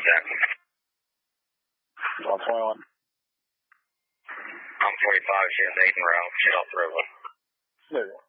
that? 121. I'm 45, she's Aiden Route. She's off the road. Smooth.